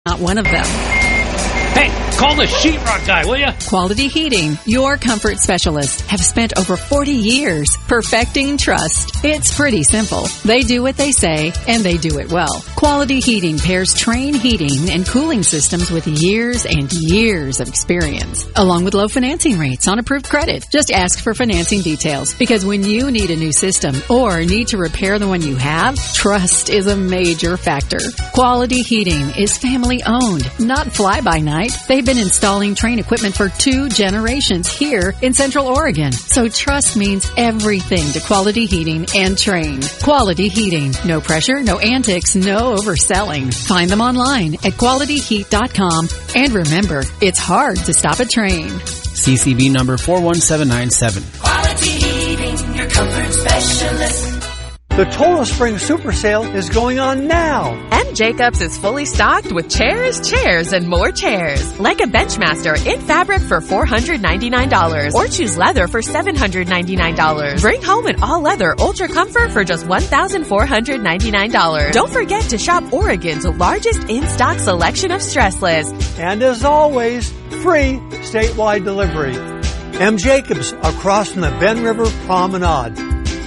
not one of them. Hey, call the sheetrock guy, will ya? Quality Heating, your comfort specialists, have spent over 40 years perfecting trust. It's pretty simple. They do what they say, and they do it well. Quality Heating pairs Trane heating and cooling systems with years and years of experience, along with low financing rates on approved credit. Just ask for financing details, because when you need a new system or need to repair the one you have, trust is a major factor. Quality Heating is family owned, not fly-by-night. They've been installing Trane equipment for 2 generations here in Central Oregon. So trust means everything to Quality Heating and Trane. Quality Heating. No pressure, no antics, no overselling. Find them online at qualityheat.com. And remember, it's hard to stop a Trane. CCB number 41797. Quality Heating, your comfort specialist. The Total Spring Super Sale is going on now. M. Jacobs is fully stocked with chairs, and more chairs. Like a Benchmaster in fabric for $499 or choose leather for $799. Bring home an all-leather Ultra Comfort for just $1,499. Don't forget to shop Oregon's largest in-stock selection of stressless. And as always, free statewide delivery. M. Jacobs, across from the Ben River Promenade.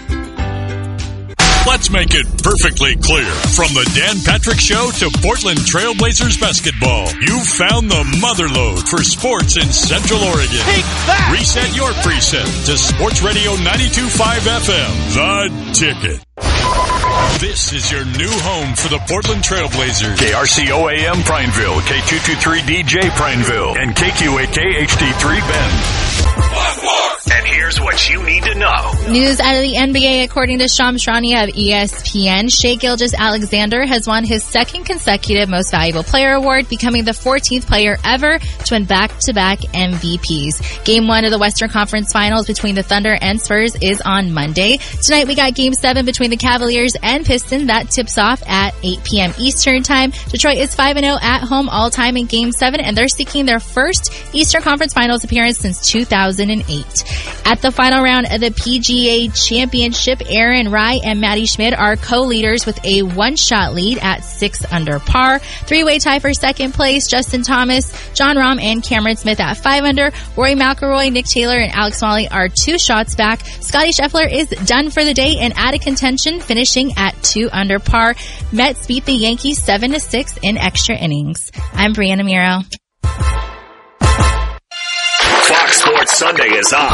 Let's make it perfectly clear. From the Dan Patrick Show to Portland Trailblazers basketball, you've found the motherlode for sports in Central Oregon. Take that! Reset your preset to Sports Radio 92.5 FM, The Ticket. This is your new home for the Portland Trailblazers. KRCO AM Prineville, K223DJ Prineville, and KQAK HD3 Bend. And here's what you need to know. News out of the NBA, according to Shams Charania of ESPN, Shai Gilgeous-Alexander has won his second consecutive Most Valuable Player award, becoming the 14th player ever to win back-to-back MVPs. Game 1 of the Western Conference Finals between the Thunder and Spurs is on Monday. Tonight we got Game 7 between the Cavaliers and Pistons. That tips off at 8 p.m. Eastern Time. Detroit is 5-0 at home all-time in Game 7, and they're seeking their first Eastern Conference Finals appearance since 2008. At the final round of the PGA Championship, Aaron Rai and Matty Schmidt are co-leaders with a one-shot lead at 6 under par. Three-way tie for second place, Justin Thomas, Jon Rahm, and Cameron Smith at 5 under. Rory McIlroy, Nick Taylor, and Alex Smalley are 2 shots back. Scottie Scheffler is done for the day and out of contention, finishing at 2 under par. Mets beat the Yankees 7-6 in extra innings. I'm Brianna Miro. Fox Sports Sunday is on.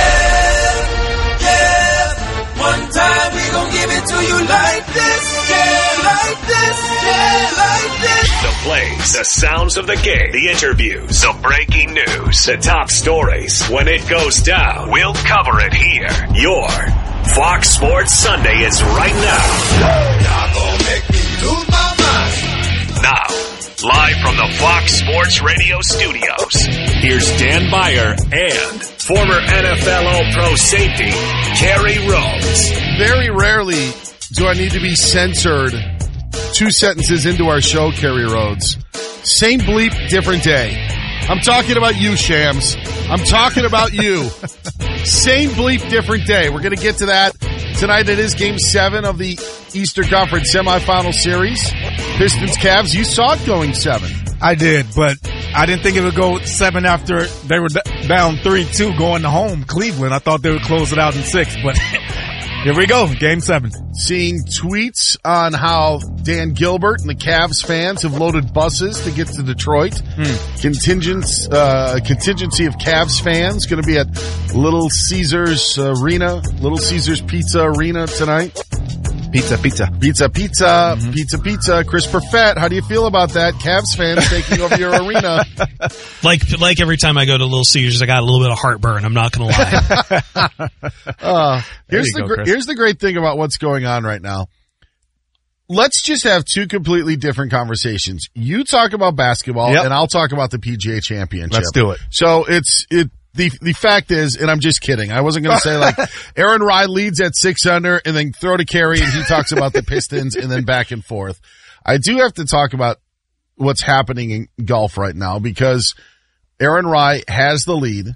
Yeah. One time we gon' give it to you like this. Yeah, like this. Yeah, like this. The plays, the sounds of the game, the interviews, the breaking news, the top stories. When it goes down, we'll cover it here. Your Fox Sports Sunday is right now. Y'all gon' make me lose my mind. Now, live from the Fox Sports Radio studios, here's Dan Beyer and former NFL All-Pro safety, Kerry Rhodes. Very rarely do I need to be censored 2 sentences into our show, Kerry Rhodes. Same bleep, different day. I'm talking about you, Shams. I'm talking about you. Same bleep, different day. We're going to get to that. Tonight it is Game 7 of the Eastern Conference semifinal series. Pistons, Cavs, you saw it going 7. I did, but I didn't think it would go 7 after they were down 3-2 going to home Cleveland. I thought they would close it out in 6, but here we go, Game 7. Seeing tweets on how Dan Gilbert and the Cavs fans have loaded buses to get to Detroit. Contingency of Cavs fans going to be at Little Caesars Arena, Little Caesars Pizza Arena tonight. Pizza. Chris Perfett, how do you feel about that? Cavs fans taking over your arena. Like every time I go to Little Caesars, I got a little bit of heartburn. I'm not going to lie. Here's the great thing about what's going on right now. Let's just have 2 completely different conversations. You talk about basketball, and I'll talk about the PGA Championship. Let's do it. So the fact is, and I'm just kidding, I wasn't going to say like Aaron Rai leads at 6 under and then throw to Kerry and he talks about the Pistons and then back and forth. I do have to talk about what's happening in golf right now because Aaron Rai has the lead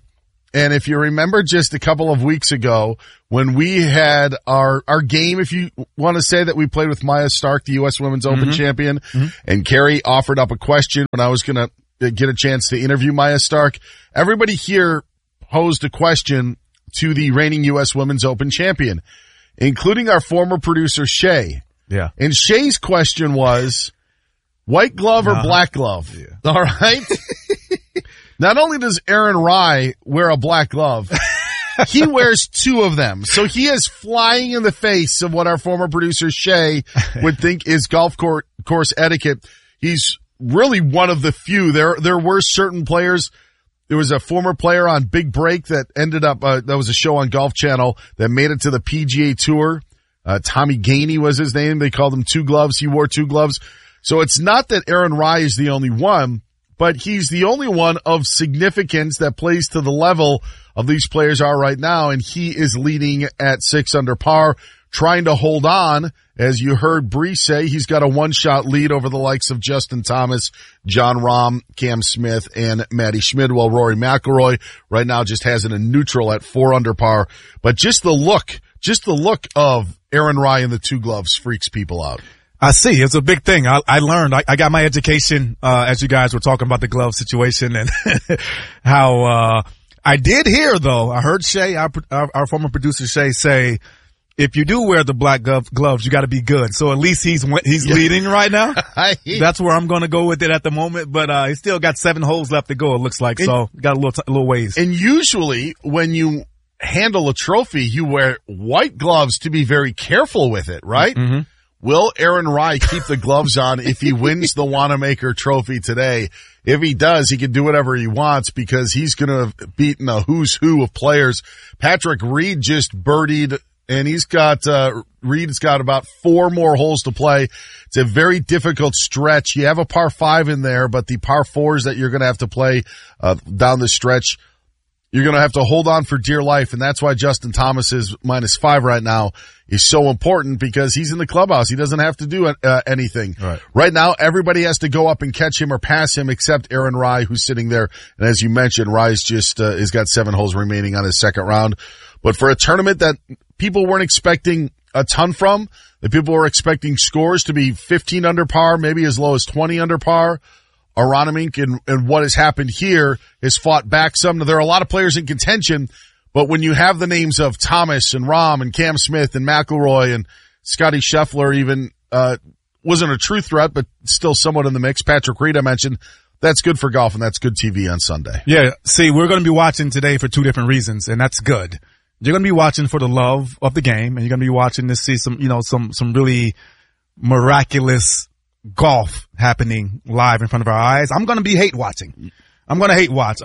And if you remember just a couple of weeks ago when we had our game, if you want to say that we played with Maya Stark, the U.S. Women's Open champion, and Carrie offered up a question when I was going to get a chance to interview Maya Stark, everybody here posed a question to the reigning U.S. Women's Open champion, including our former producer, Shay. Yeah. And Shay's question was, white glove or black glove? Yeah. All right? Not only does Aaron Rai wear a black glove, he wears two of them. So he is flying in the face of what our former producer Shay would think is golf course etiquette. He's really one of the few. There were certain players. There was a former player on Big Break that ended up, that was a show on Golf Channel that made it to the PGA Tour. Tommy Gainey was his name. They called him Two Gloves. He wore two gloves. So it's not that Aaron Rai is the only one, but he's the only one of significance that plays to the level of these players are right now, and he is leading at 6 under par, trying to hold on. As you heard Bree say, he's got a one-shot lead over the likes of Justin Thomas, Jon Rahm, Cam Smith, and Matty Schmid, while Rory McIlroy right now just has it in neutral at 4 under par. But just the look of Aaron Rai in the two gloves freaks people out. I see. It's a big thing. I learned. I got my education, as you guys were talking about the glove situation and how, I did hear though, I heard Shay, our former producer Shay say, if you do wear the black gloves, you got to be good. So at least he's leading right now. That's where I'm going to go with it at the moment. But, he's still got 7 holes left to go, it looks like. So got a little ways. And usually when you handle a trophy, you wear white gloves to be very careful with it, right? Mm-hmm. Will Aaron Rai keep the gloves on if he wins the Wanamaker Trophy today? If he does, he can do whatever he wants because he's going to have beaten a who's who of players. Patrick Reed just birdied, and Reed's got about 4 more holes to play. It's a very difficult stretch. You have a par 5 in there, but the par 4s that you're going to have to play down the stretch, you're going to have to hold on for dear life, and that's why Justin Thomas is -5 right now is so important because he's in the clubhouse. He doesn't have to do anything. Right now, everybody has to go up and catch him or pass him except Aaron Rai, who's sitting there. And as you mentioned, Rai's just has got 7 holes remaining on his second round. But for a tournament that people weren't expecting a ton from, that people were expecting scores to be 15 under par, maybe as low as 20 under par, Aronimink and what has happened here has fought back some. There are a lot of players in contention, but when you have the names of Thomas and Rahm and Cam Smith and McIlroy and Scotty Scheffler even, wasn't a true threat, but still somewhat in the mix. Patrick Reed, I mentioned, that's good for golf and that's good TV on Sunday. Yeah. See, we're going to be watching today for 2 different reasons, and that's good. You're going to be watching for the love of the game, and you're going to be watching to see some really miraculous golf happening live in front of our eyes. I'm going to be hate watching. I'm going to hate watch.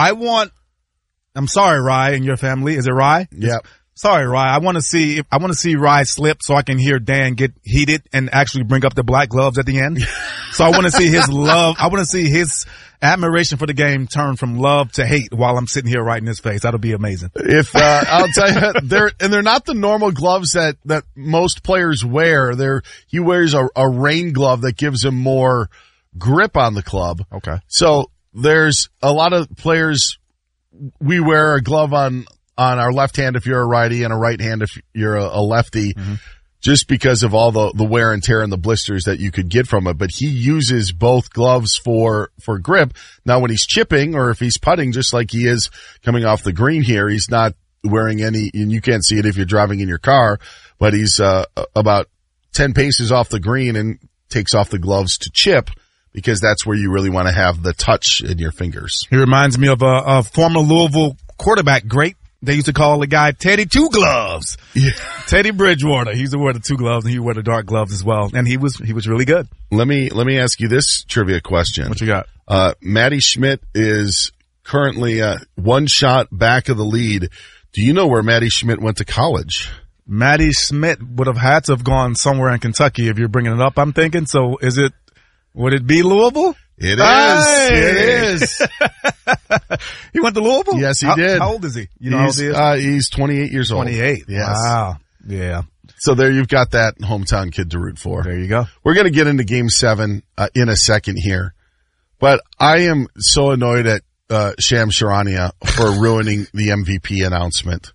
I'm sorry, Rai and your family. Is it Rai? Yeah. Sorry, Rai. I want to see Rai slip so I can hear Dan get heated and actually bring up the black gloves at the end. So I want to see his love. I want to see his admiration for the game turn from love to hate while I'm sitting here right in his face. That'll be amazing. If, I'll tell you, they're not the normal gloves that most players wear. He wears a rain glove that gives him more grip on the club. Okay. So there's a lot of players, we wear a glove on our left hand if you're a righty and a right hand if you're a lefty, just because of all the wear and tear and the blisters that you could get from it. But he uses both gloves for grip. Now when he's chipping or if he's putting, just like he is coming off the green here, he's not wearing any, and you can't see it if you're driving in your car, but he's about 10 paces off the green and takes off the gloves to chip, because that's where you really want to have the touch in your fingers. He reminds me of a former Louisville quarterback great. They used to call the guy Teddy Two Gloves. Yeah. Teddy Bridgewater. He used to wear the 2 gloves and he wore the dark gloves as well. And he was really good. Let me ask you this trivia question. What you got? Matty Schmid is currently 1 shot back of the lead. Do you know where Matty Schmid went to college? Matty Schmid would have had to have gone somewhere in Kentucky if you're bringing it up, I'm thinking. So would it be Louisville? It is. It is. He went to Louisville? Yes, he did. How old is he? You know how old he is? He's 28 years old. 28. Yes. Wow. Yeah. So there you've got that hometown kid to root for. There you go. We're going to get into Game 7 in a second here. But I am so annoyed at Sham Charania for ruining the MVP announcement.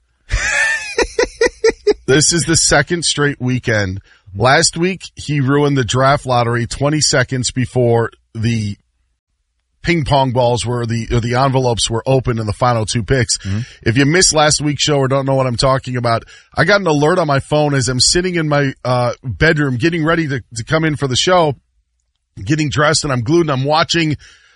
This is the second straight weekend. Last week, he ruined the draft lottery 20 seconds before the ping pong balls or the envelopes were open in the final two picks. Mm-hmm. If you missed last week's show or don't know what I'm talking about, I got an alert on my phone as I'm sitting in my bedroom getting ready to come in for the show, getting dressed, and I'm glued and I'm watching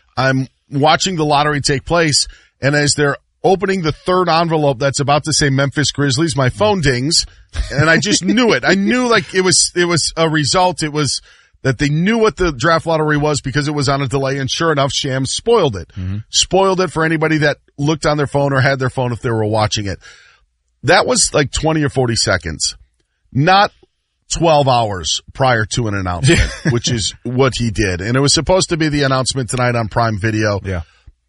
the lottery take place. And as they're opening the third envelope that's about to say Memphis Grizzlies, my phone dings, and I just knew it. I knew like it was a result. It was that they knew what the draft lottery was because it was on a delay, and sure enough, Shams spoiled it. Mm-hmm. Spoiled it for anybody that looked on their phone or had their phone if they were watching it. That was like 20 or 40 seconds, not 12 hours prior to an announcement, which is what he did. And it was supposed to be the announcement tonight on Prime Video. Yeah.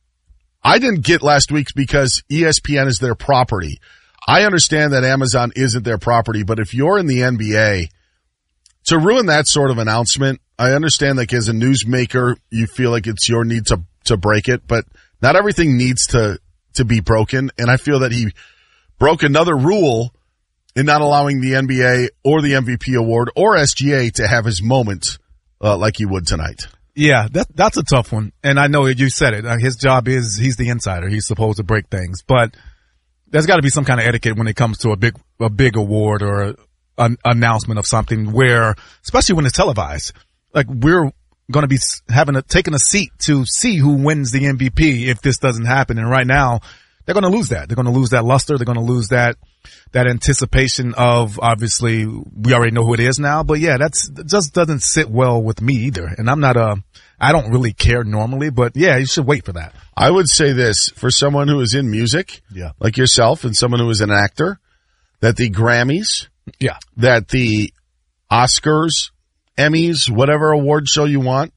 I didn't get last week's because ESPN is their property. I understand that Amazon isn't their property, but if you're in the NBA, to ruin that sort of announcement, I understand like as a newsmaker, you feel like it's your need to break it, but not everything needs to be broken. And I feel that he broke another rule in not allowing the NBA or the MVP award or SGA to have his moment like he would tonight. Yeah, that's a tough one. And I know you said it. His job is he's the insider. He's supposed to break things, but there's got to be some kind of etiquette when it comes to a big award or an announcement of something where, especially when it's televised, like we're going to be taking a seat to see who wins the MVP if this doesn't happen. And right now they're going to lose that. They're going to lose that luster. They're going to lose that anticipation of, obviously we already know who it is now, but yeah, that just doesn't sit well with me either. And I don't really care normally, but yeah, you should wait for that. I would say this for someone who is in music, like yourself, and someone who is an actor, that the Grammys, that the Oscars, Emmys, whatever award show you want,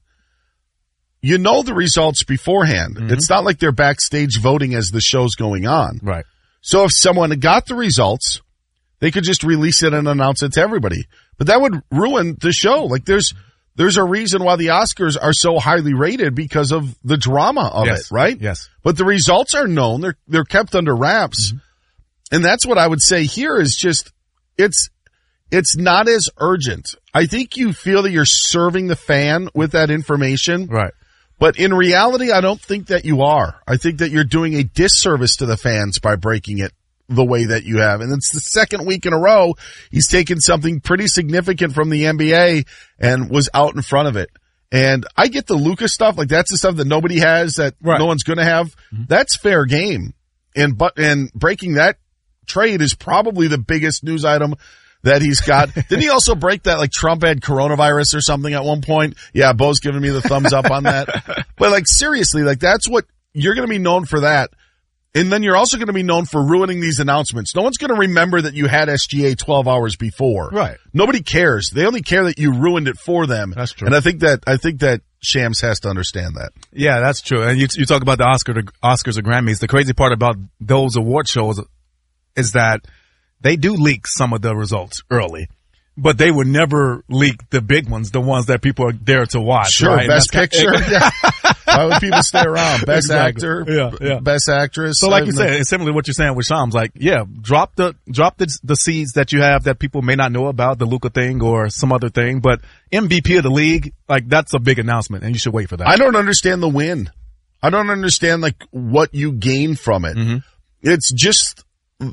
you know the results beforehand. Mm-hmm. It's not like they're backstage voting as the show's going on. Right. So if someone got the results, they could just release it and announce it to everybody. But that would ruin the show. Like there's a reason why the Oscars are so highly rated because of the drama of it, right? Yes. But the results are known. They're kept under wraps. Mm-hmm. And that's what I would say here is just, it's not as urgent. I think you feel that you're serving the fan with that information. Right. But in reality, I don't think that you are. I think that you're doing a disservice to the fans by breaking it the way that you have. And it's the second week in a row he's taken something pretty significant from the NBA and was out in front of it. And I get the Luka stuff. Like that's the stuff that nobody has that no one's going to have. Mm-hmm. That's fair game. And breaking that trade is probably the biggest news item that he's got. Didn't he also break that like Trump had coronavirus or something at one point? Yeah, Bo's giving me the thumbs up on that. But like seriously, like that's what you're going to be known for that. And then you're also going to be known for ruining these announcements. No one's going to remember that you had SGA 12 hours before. Right. Nobody cares. They only care that you ruined it for them. That's true. And I think that Shams has to understand that. Yeah, that's true. And you talk about the Oscars or Grammys. The crazy part about those award shows is that they do leak some of the results early, but they would never leak the big ones, the ones that people are there to watch. Sure, right? Best Picture. Why would people stay around? Best Actor, Best Actress. So like you said, it's similar to what you're saying with Shams. Like, drop the seeds that you have that people may not know about, the Luka thing or some other thing, but MVP of the league, like that's a big announcement and you should wait for that. I don't understand the win. I don't understand like what you gain from it. Mm-hmm. It's just,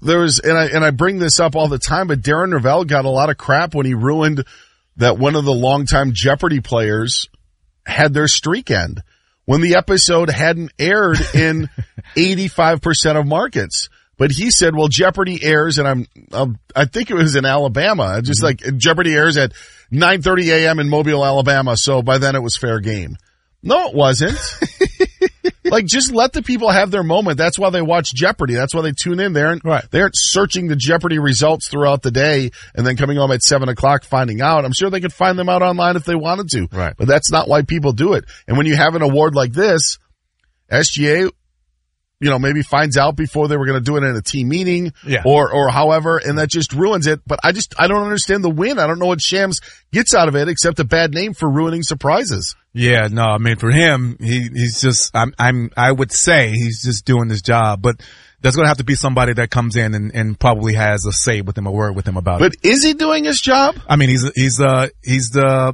and I bring this up all the time, but Darren Rovell got a lot of crap when he ruined that one of the longtime Jeopardy players had their streak end when the episode hadn't aired in 85% of markets. But he said, well, Jeopardy airs, and I think it was in Alabama. Just like Jeopardy airs at 9:30 a.m. in Mobile, Alabama. So by then it was fair game. No, it wasn't. Like, just let the people have their moment. That's why they watch Jeopardy. That's why they tune in there. They aren't searching the Jeopardy results throughout the day and then coming home at 7 o'clock finding out. I'm sure they could find them out online if they wanted to. Right. But that's not why people do it. And when you have an award like this, SGA maybe finds out before they were going to do it in a team meeting or however, and that just ruins it. But I don't understand the win. I don't know what Shams gets out of it except a bad name for ruining surprises. Yeah, no, I mean, for him, he's just, I would say he's just doing his job, but there's going to have to be somebody that comes in and probably has a say with him, a word with him about it. But is he doing his job? I mean, he's the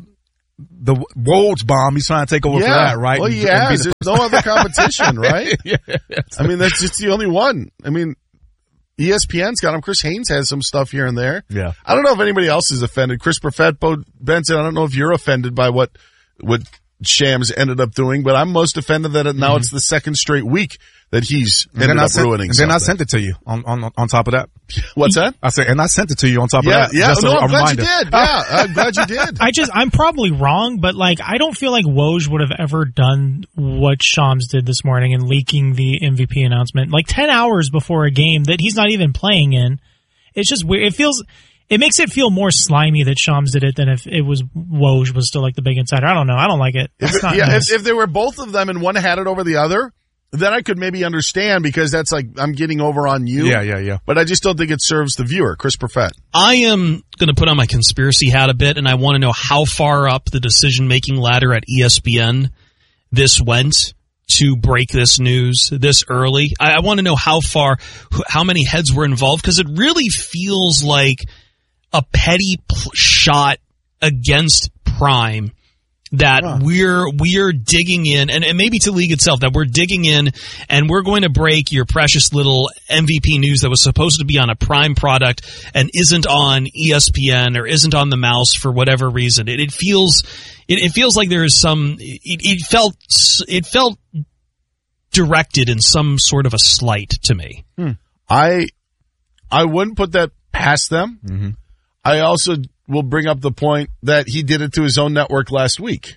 Woj bomb. He's trying to take over for that, right? Well, there's no other competition, right? I mean, that's just the only one. I mean, ESPN's got him. Chris Haynes has some stuff here and there. Yeah. I don't know if anybody else is offended. Chris Perfett, Bo Benson, I don't know if you're offended by what Shams ended up doing, but I'm most offended that now it's the second straight week that he's ended up ruining something. And then I sent it to you on top of that. What's that? I said, and I sent it to you on top of that. Yeah, just I'm glad you did. Yeah, I'm glad you did. I'm probably wrong, but I don't feel like Woj would have ever done what Shams did this morning in leaking the MVP announcement 10 hours before a game that he's not even playing in. It's just weird. It makes it feel more slimy that Shams did it than if it was Woj was still the big insider. I don't know. I don't like it. It's not nice. If there were both of them and one had it over the other, then I could maybe understand because that's I'm getting over on you. Yeah. But I just don't think it serves the viewer. Chris Perfett. I am going to put on my conspiracy hat a bit, and I want to know how far up the decision-making ladder at ESPN this went to break this news this early. I want to know how many heads were involved, because it really feels like a petty shot against Prime that we're digging in, and maybe to the league itself, that we're digging in and we're going to break your precious little MVP news that was supposed to be on a Prime product and isn't on ESPN or isn't on the mouse for whatever reason. It feels like there is it felt directed in some sort of a slight to me. I wouldn't put that past them. Mm-hmm. I also will bring up the point that he did it to his own network last week.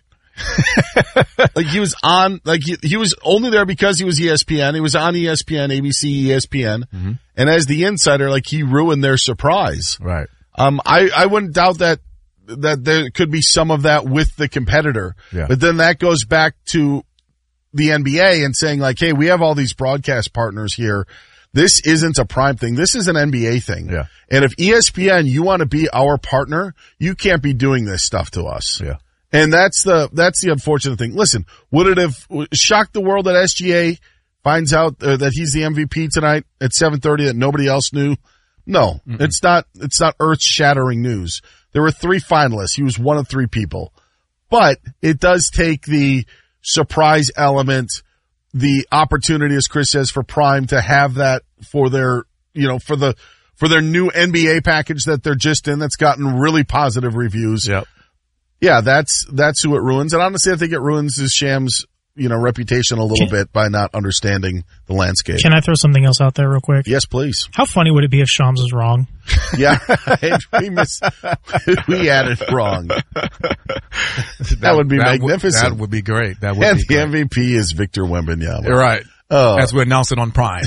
He was on, he was only there because he was ESPN. He was on ESPN, ABC, ESPN. Mm-hmm. And as the insider, he ruined their surprise. Right. I wouldn't doubt that there could be some of that with the competitor. Yeah. But then that goes back to the NBA and saying hey, we have all these broadcast partners here. This isn't a Prime thing. This is an NBA thing. Yeah. And if ESPN, you want to be our partner, you can't be doing this stuff to us. Yeah. And that's the unfortunate thing. Listen, would it have shocked the world that SGA finds out that he's the MVP tonight at 7:30 that nobody else knew? No. Mm-mm. It's not earth-shattering news. There were 3 finalists. He was one of 3 people. But it does take the surprise element, the opportunity, as Chris says, for Prime to have that for their, for their new NBA package that they're just in, that's gotten really positive reviews. Yep. Yeah, that's who it ruins. And honestly, I think it ruins his Shams, reputation a little bit by not understanding the landscape. Can I throw something else out there real quick? Yes, please. How funny would it be if Shams was wrong? Yeah, we had it wrong. That would be magnificent. That would be great. That would and be the great. MVP is Victor Wembanyama. You're right. Oh. As we announce it on Prime.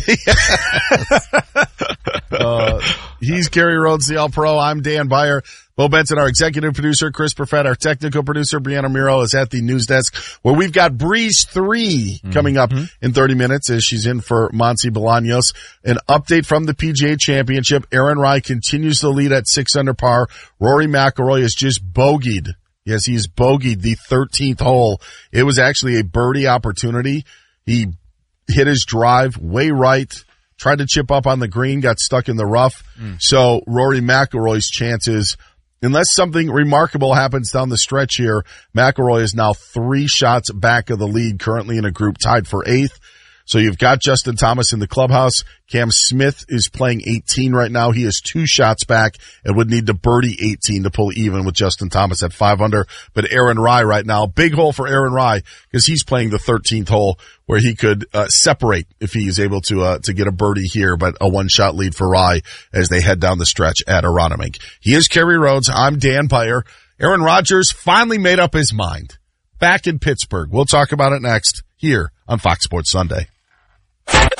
He's Kerry Rhodes, the All-Pro. I'm Dan Beyer. Bo Benson, our executive producer. Chris Perfett, our technical producer. Brianna Miro is at the news desk, where we've got Breeze 3 coming up in 30 minutes as she's in for Monse Bolaños. An update from the PGA Championship. Aaron Rai continues to lead at 6 under par. Rory McIlroy is just bogeyed. Yes, he's bogeyed the 13th hole. It was actually a birdie opportunity. He hit his drive way right, tried to chip up on the green, got stuck in the rough. So Rory McIlroy's chances, unless something remarkable happens down the stretch here, McIlroy is now 3 shots back of the lead, currently in a group tied for 8th. So you've got Justin Thomas in the clubhouse. Cam Smith is playing 18 right now. He is 2 shots back and would need to birdie 18 to pull even with Justin Thomas at 5 under. But Aaron Rai right now, big hole for Aaron Rai, because he's playing the 13th hole where he could separate if he is able to get a birdie here, but a 1-shot lead for Rai as they head down the stretch at Aronimink. He is Kerry Rhodes. I'm Dan Beyer. Aaron Rodgers finally made up his mind. Back in Pittsburgh. We'll talk about it next here on Fox Sports Sunday.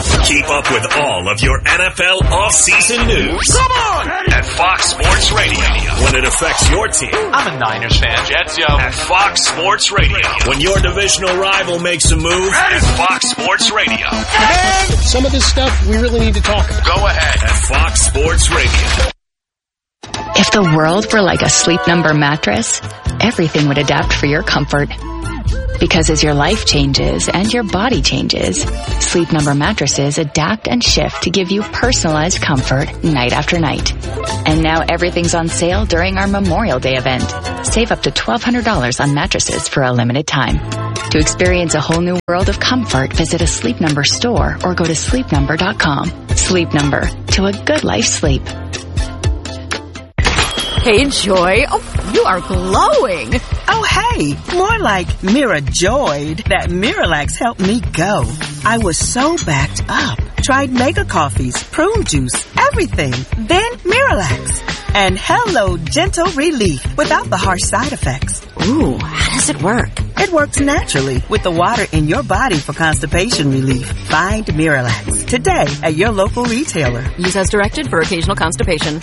Keep up with all of your NFL off-season news. Come on! At Fox Sports Radio. When it affects your team. I'm a Niners fan. Jets, yo. At Fox Sports Radio. When your divisional rival makes a move. At Fox Sports Radio. Some of this stuff we really need to talk about. Go ahead. At Fox Sports Radio. If the world were like a Sleep Number mattress, everything would adapt for your comfort. Because as your life changes and your body changes, Sleep Number mattresses adapt and shift to give you personalized comfort night after night. And now everything's on sale during our Memorial Day event. Save up to $1,200 on mattresses for a limited time. To experience a whole new world of comfort, visit a Sleep Number store or go to sleepnumber.com. Sleep Number, to a good life sleep. Hey, Joy. Oh, you are glowing. Oh, hey. More like Mira joyed that Miralax helped me go. I was so backed up. Tried mega coffees, prune juice, everything. Then Miralax. And hello, gentle relief without the harsh side effects. Ooh, how does it work? It works naturally with the water in your body for constipation relief. Find Miralax today at your local retailer. Use as directed for occasional constipation.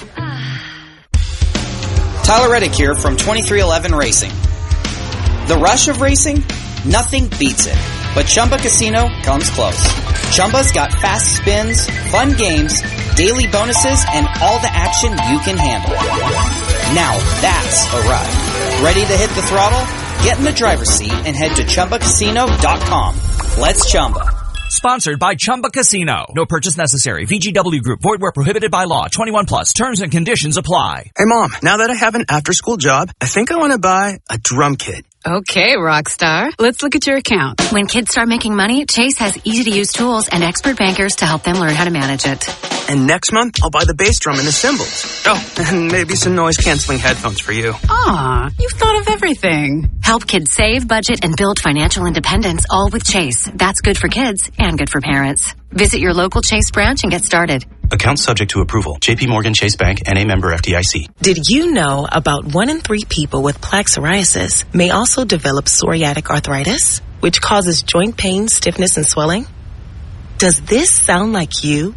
Tyler Reddick here from 2311 Racing. The rush of racing? Nothing beats it. But Chumba Casino comes close. Chumba's got fast spins, fun games, daily bonuses, and all the action you can handle. Now that's a ride. Ready to hit the throttle? Get in the driver's seat and head to ChumbaCasino.com. Let's Chumba. Sponsored by Chumba Casino. No purchase necessary. VGW Group. Void where prohibited by law. 21 plus. Terms and conditions apply. Hey, Mom. Now that I have an after-school job, I think I want to buy a drum kit. Okay, Rockstar. Let's look at your account. When kids start making money, Chase has easy-to-use tools and expert bankers to help them learn how to manage it. And next month, I'll buy the bass drum and the cymbals. Oh, and maybe some noise-canceling headphones for you. Aw, you've thought of everything. Help kids save, budget, and build financial independence, all with Chase. That's good for kids and good for parents. Visit your local Chase branch and get started. Account subject to approval. J.P. Morgan Chase Bank, N.A. member FDIC. Did you know about 1 in 3 people with plaque psoriasis may also develop psoriatic arthritis, which causes joint pain, stiffness, and swelling? Does this sound like you?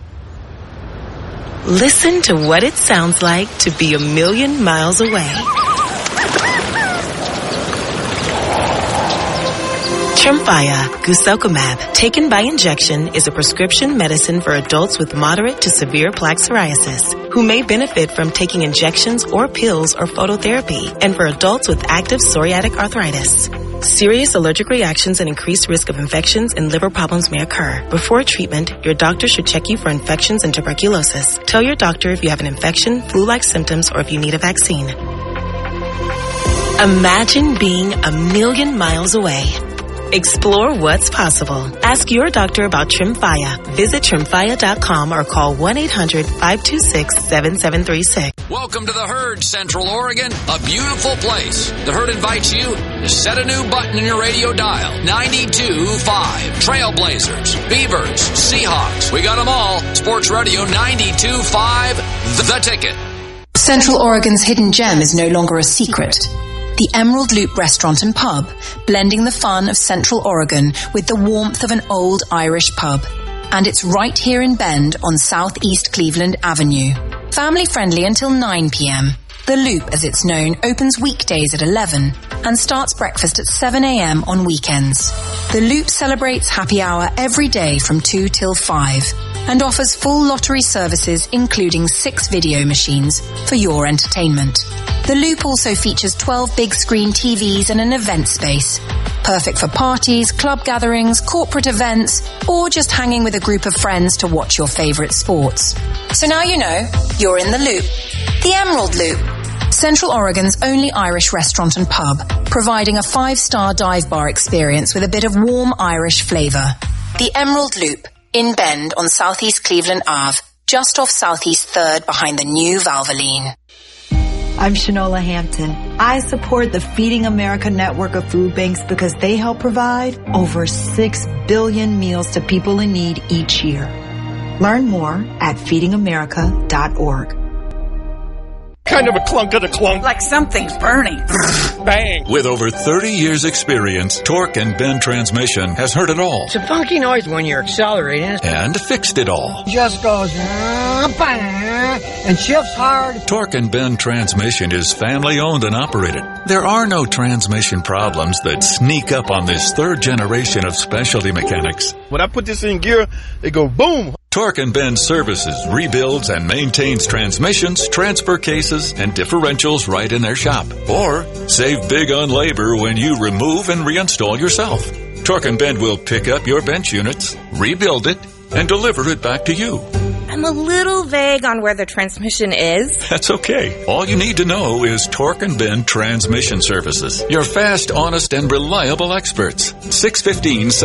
Listen to what it sounds like to be a million miles away. Tremfya guselkumab, taken by injection, is a prescription medicine for adults with moderate to severe plaque psoriasis who may benefit from taking injections or pills or phototherapy, and for adults with active psoriatic arthritis. Serious allergic reactions and increased risk of infections and liver problems may occur. Before treatment, your doctor should check you for infections and tuberculosis. Tell your doctor if you have an infection, flu-like symptoms, or if you need a vaccine. Imagine being a million miles away. Explore what's possible. Ask your doctor about Tremfya. Visit Tremfya.com or call 1-800-526-7736. Welcome to the Herd, Central Oregon, a beautiful place. The Herd invites you to set a new button in your radio dial. 92.5. Trailblazers, Beavers, Seahawks. We got them all. Sports Radio 92.5. The Ticket. Central Oregon's hidden gem is no longer a secret. The Emerald Loop Restaurant and Pub, blending the fun of Central Oregon with the warmth of an old Irish pub. And it's right here in Bend on Southeast Cleveland Avenue. Family friendly until 9 p.m. The Loop, as it's known, opens weekdays at 11 and starts breakfast at 7 a.m. on weekends. The Loop celebrates happy hour every day from 2 till 5 and offers full lottery services including 6 video machines for your entertainment. The Loop also features 12 big screen TVs and an event space. Perfect for parties, club gatherings, corporate events, or just hanging with a group of friends to watch your favorite sports. So now you know, you're in the Loop. The Emerald Loop. Central Oregon's only Irish restaurant and pub, providing a 5-star dive bar experience with a bit of warm Irish flavor. The Emerald Loop, in Bend on Southeast Cleveland Ave, just off Southeast 3rd behind the new Valvoline. I'm Shanola Hampton. I support the Feeding America network of food banks because they help provide over 6 billion meals to people in need each year. Learn more at feedingamerica.org. kind of a clunk of the clunk. Like something's burning. Bang. With over 30 years experience, Torque and Bend Transmission has heard it all. It's a funky noise when you're accelerating. And fixed it all. Just goes bang, and shifts hard. Torque and Bend Transmission is family owned and operated. There are no transmission problems that sneak up on this third generation of specialty mechanics. When I put this in gear, it goes boom. Torque and Bend services, rebuilds, and maintains transmissions, transfer cases, and differentials right in their shop. Or save big on labor when you remove and reinstall yourself. Torque and Bend will pick up your bench units, rebuild it, and deliver it back to you. I'm a little vague on where the transmission is. That's okay. All you need to know is Torque and Bend Transmission Services. Your fast, honest, and reliable experts. 615